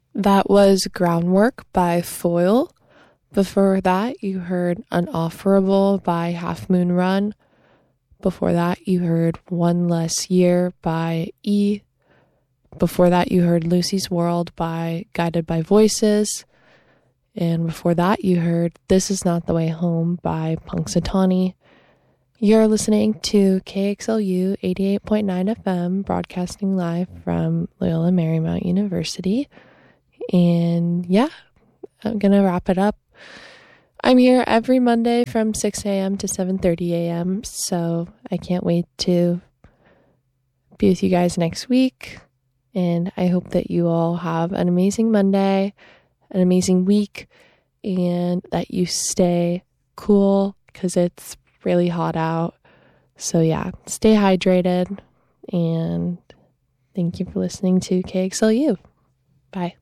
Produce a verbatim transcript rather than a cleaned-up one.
That was Groundwork by Foil. Before that, you heard Unofferable by Half Moon Run. Before that, you heard One Less Year by E. Before that, you heard Lucy's World by Guided by Voices. And before that, you heard This Is Not the Way Home by Punxsutawney. You're listening to K X L U eighty-eight point nine F M, broadcasting live from Loyola Marymount University. And yeah, I'm going to wrap it up. I'm here every Monday from six a.m. to seven thirty a.m. So I can't wait to be with you guys next week. And I hope that you all have an amazing Monday, an amazing week, and that you stay cool because it's really hot out. So yeah, stay hydrated, and thank you for listening to K X L U. Bye.